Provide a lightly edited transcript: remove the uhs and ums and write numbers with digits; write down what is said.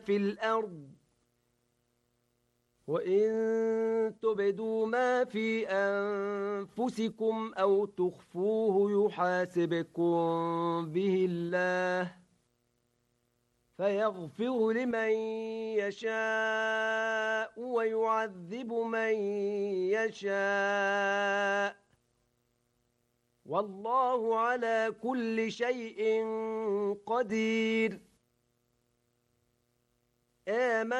في الأرض وإن تبدوا ما في أنفسكم أو تخفوه يحاسبكم به الله فيغفر لمن يشاء ويعذب من يشاء والله على كل شيء قدير. آمن